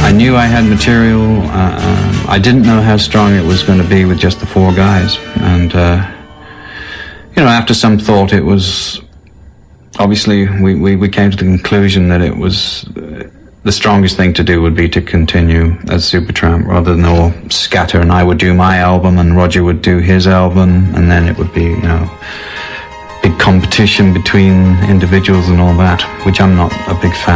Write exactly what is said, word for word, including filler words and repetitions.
I knew I had material. Uh, um, I didn't know how strong it was going to be with just the four guys. And, uh, you know, after some thought, it was... Obviously, we, we, we came to the conclusion that it was... Uh, the strongest thing to do would be to continue as Supertramp rather than all scatter, and I would do my album and Roger would do his album, and then it would be, you know, big competition between individuals and all that, which I'm not a big fan